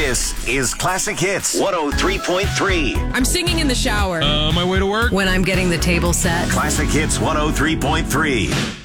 This is Classic Hits 103.3. I'm singing in the shower. On my way to work. When I'm getting the table set. Classic Hits 103.3.